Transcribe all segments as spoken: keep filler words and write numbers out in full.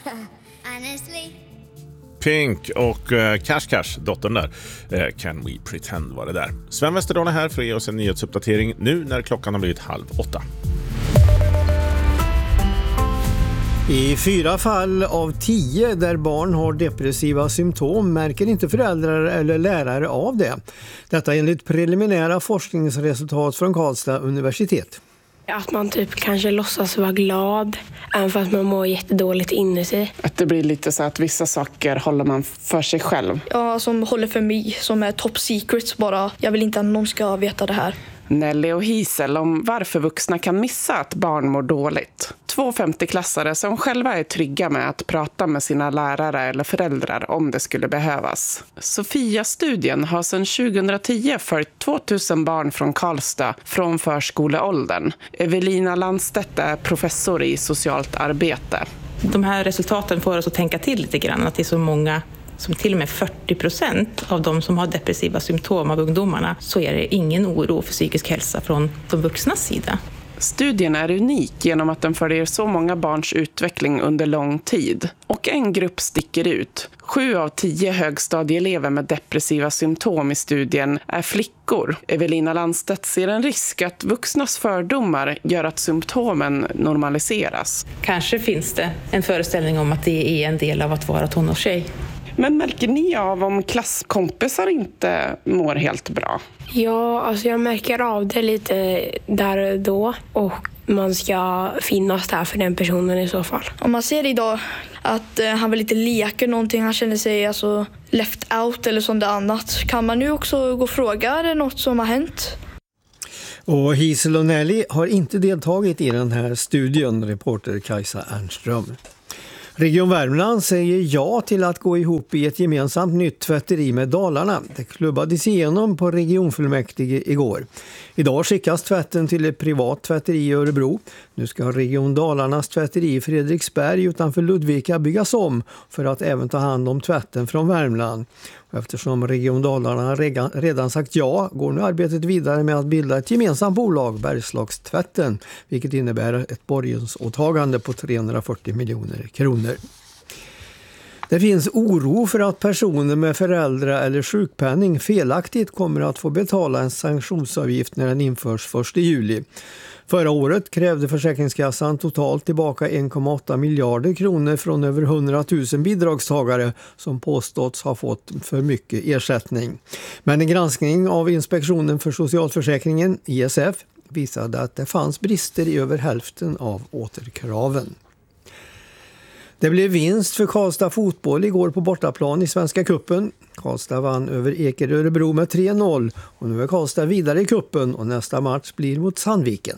Honestly. Pink och uh, Cash Cash, dottern där. Uh, Can We Pretend var det där. Sven Westerdahl är här för att ge oss en nyhetsuppdatering nu när klockan har blivit halv åtta. I fyra fall av tio där barn har depressiva symptom märker inte föräldrar eller lärare av det. Detta enligt preliminära forskningsresultat från Karlstad universitet. Att man typ kanske låtsas vara glad även fast man mår jättedåligt inne sig. Att det blir lite så att vissa saker håller man för sig själv. Ja, som håller för mig, som är top secrets bara. Jag vill inte att någon ska veta det här. Nelly och Hisel om varför vuxna kan missa att barn mår dåligt. Två femtioklassare som själva är trygga med att prata med sina lärare eller föräldrar om det skulle behövas. Sofia-studien har sedan tjugohundratio följt tvåtusen barn från Karlstad från förskoleåldern. Evelina Landstedt är professor i socialt arbete. De här resultaten får oss att tänka till lite grann, att det är så många som till och med fyrtio procent av de som har depressiva symptom av ungdomarna, så är det ingen oro för psykisk hälsa från de vuxnas sida. Studien är unik genom att den följer så många barns utveckling under lång tid. Och en grupp sticker ut. Sju av tio högstadieelever med depressiva symptom i studien är flickor. Evelina Landstedt ser en risk att vuxnas fördomar gör att symptomen normaliseras. Kanske finns det en föreställning om att det är en del av att vara tonårstjej. Men märker ni av om klasskompisar inte mår helt bra? Ja, alltså jag märker av det lite där och då. Och man ska finnas där för den personen i så fall. Om man ser idag att eh, han vill inte leka någonting, han känner sig alltså left out eller sånt annat. Kan man nu också gå och fråga, är det något som har hänt? Och Hisel och Nelly har inte deltagit i den här studien, reporter Kajsa Ernström. Region Värmland säger ja till att gå ihop i ett gemensamt nytt tvätteri med Dalarna. Det klubbades igenom på regionfullmäktige igår. Idag skickas tvätten till ett privat tvätteri i Örebro. Nu ska Region Dalarnas tvätteri i Fredriksberg utanför Ludvika byggas om för att även ta hand om tvätten från Värmland. Och eftersom Region Dalarna redan sagt ja går nu arbetet vidare med att bilda ett gemensamt bolag, Bergslagstvätten, vilket innebär ett borgensåtagande på trehundrafyrtio miljoner kronor. Det finns oro för att personer med föräldra- eller sjukpenning felaktigt kommer att få betala en sanktionsavgift när den införs första juli. Förra året krävde Försäkringskassan totalt tillbaka en komma åtta miljarder kronor från över hundratusen bidragstagare som påståtts ha fått för mycket ersättning. Men en granskning av Inspektionen för socialförsäkringen, I S F, visade att det fanns brister i över hälften av återkraven. Det blev vinst för Karlstad fotboll igår på bortaplan i Svenska kuppen. Karlstad vann över Eker Örebro med tre noll och nu är Karlstad vidare i kuppen och nästa match blir mot Sandviken.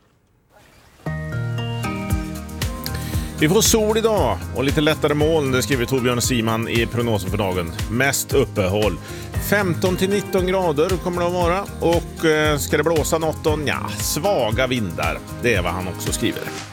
Vi får sol idag och lite lättare moln, det skriver Torbjörn Siman i prognosen för dagen. Mest uppehåll. femton till nitton grader kommer det att vara och ska det blåsa något, ja, svaga vindar. Det är vad han också skriver.